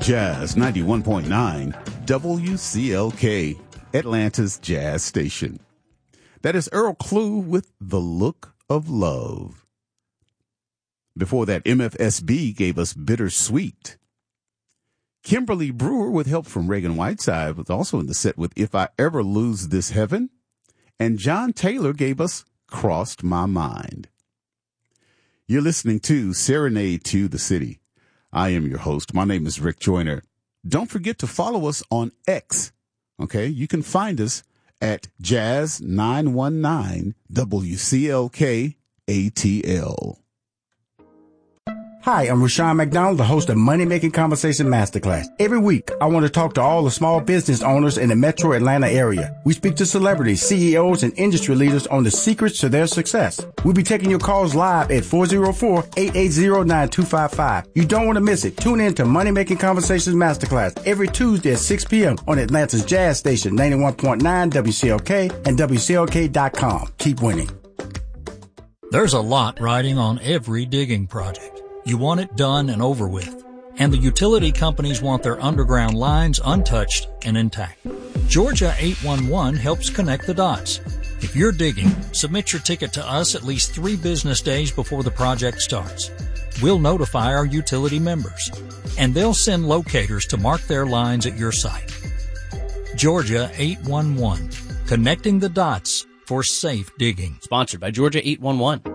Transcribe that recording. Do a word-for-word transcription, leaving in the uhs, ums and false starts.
Jazz ninety-one point nine, W C L K, Atlanta's Jazz Station. That is Earl Klugh with The Look of Love. Before that, M F S B gave us Bittersweet. Kimberly Brewer, with help from Reagan Whiteside, was also in the set with If I Ever Lose This Heaven. And John Taylor gave us Crossed My Mind. You're listening to Serenade to the City. I am your host. My name is Rick Joyner. Don't forget to follow us on X. Okay, you can find us at Jazz nine one nine W C L K A T L. Hi, I'm Rushion McDonald, the host of Money Making Conversation Masterclass. Every week, I want to talk to all the small business owners in the metro Atlanta area. We speak to celebrities, C E Os, and industry leaders on the secrets to their success. We'll be taking your calls live at four oh four, eight eight zero, nine two five five. You don't want to miss it. Tune in to Money Making Conversations Masterclass every Tuesday at six p.m. on Atlanta's Jazz Station, ninety-one point nine W C L K and W C L K dot com. Keep winning. There's a lot riding on every digging project. You want it done and over with. And the utility companies want their underground lines untouched and intact. Georgia eight one one helps connect the dots. If you're digging, submit your ticket to us at least three business days before the project starts. We'll notify our utility members, and they'll send locators to mark their lines at your site. Georgia eight one one, connecting the dots for safe digging. Sponsored by Georgia eight one one.